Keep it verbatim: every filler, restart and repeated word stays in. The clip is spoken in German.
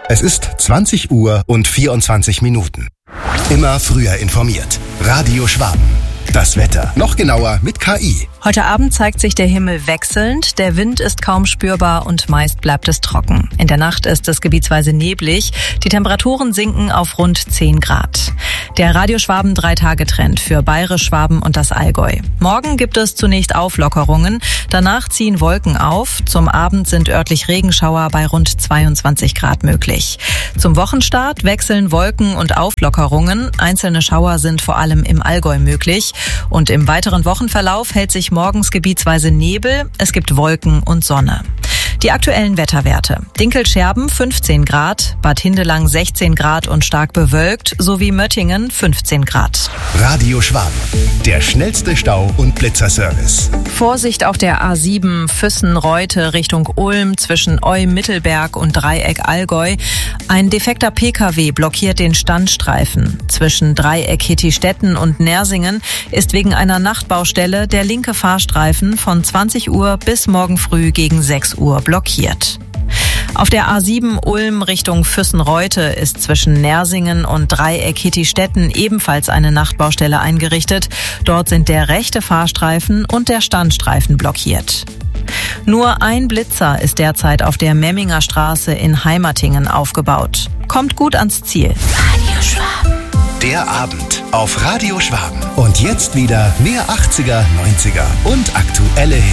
Es ist zwanzig Uhr und vierundzwanzig Minuten. Immer früher informiert. Radio Schwaben. Das Wetter. Noch genauer mit K I. Heute Abend zeigt sich der Himmel wechselnd, der Wind ist kaum spürbar und meist bleibt es trocken. In der Nacht ist es gebietsweise neblig, die Temperaturen sinken auf rund zehn Grad. Der Radio Schwaben Drei-Tage-Trend für Bayerisch, Schwaben und das Allgäu. Morgen gibt es zunächst Auflockerungen, danach ziehen Wolken auf, zum Abend sind örtlich Regenschauer bei rund zweiundzwanzig Grad möglich. Zum Wochenstart wechseln Wolken und Auflockerungen, einzelne Schauer sind vor allem im Allgäu möglich. Und im weiteren Wochenverlauf hält sich morgens gebietsweise Nebel, es gibt Wolken und Sonne. Die aktuellen Wetterwerte. Dinkelscherben fünfzehn Grad, Bad Hindelang sechzehn Grad und stark bewölkt, sowie Möttingen fünfzehn Grad. Radio Schwaben, der schnellste Stau- und Blitzerservice. Vorsicht auf der A sieben Füssen-Reute Richtung Ulm zwischen Eu-Mittelberg und Dreieck Allgäu. Ein defekter P K W blockiert den Standstreifen. Zwischen Dreieck Hittistetten und Nersingen ist wegen einer Nachtbaustelle der linke Fahrstreifen von zwanzig Uhr bis morgen früh gegen sechs Uhr blockiert. Auf der A sieben Ulm Richtung Füssen-Reute ist zwischen Nersingen und Dreieck Hittistetten ebenfalls eine Nachtbaustelle eingerichtet. Dort sind der rechte Fahrstreifen und der Standstreifen blockiert. Nur ein Blitzer ist derzeit auf der Memminger Straße in Heimatingen aufgebaut. Kommt gut ans Ziel. Radio Schwaben. Der Abend auf Radio Schwaben. Und jetzt wieder mehr achtziger, neunziger und aktuelle Hits.